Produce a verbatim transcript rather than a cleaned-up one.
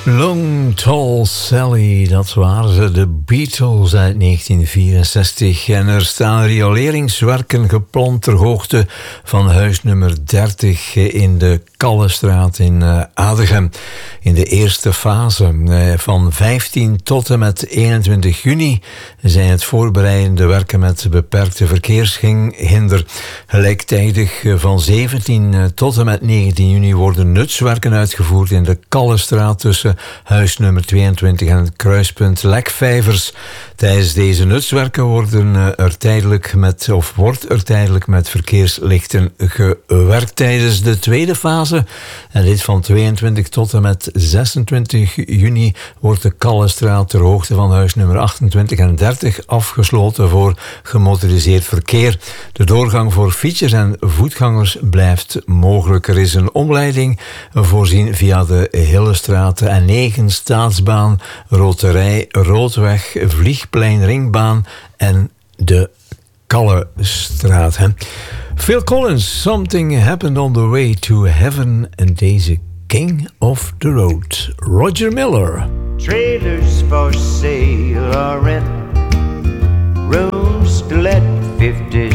Long Tall Sally, dat waren ze, de Beatles uit negentien vierenzestig. En er staan rioleringswerken gepland ter hoogte van huis nummer dertig in de Kallestraat in uh, Adegem. In de eerste fase uh, van vijftien tot en met eenentwintig juni zijn het voorbereidende werken met beperkte verkeershinder. Gelijktijdig uh, van zeventien uh, tot en met negentien juni worden nutswerken uitgevoerd in de Kallestraat tussen huis nummer tweeëntwintig en het kruispunt Lekvijvers. Tijdens deze nutswerken worden er tijdelijk met, of wordt er tijdelijk met verkeerslichten gewerkt. Tijdens de tweede fase, en dit van tweeëntwintig tot en met zesentwintig juni, wordt de Kallestraat ter hoogte van huis nummer achtentwintig en dertig afgesloten voor gemotoriseerd verkeer. De doorgang voor fietsers en voetgangers blijft mogelijk. Er is een omleiding voorzien via de Hillestraat en negen Staatsbaan, Roterij, Roodweg, Vliegplein, Ringbaan en de Kallestraat. Hè? Phil Collins, Something Happened on the Way to Heaven, en deze King of the Road, Roger Miller. Trailers for sale or rent, rooms to let, fifty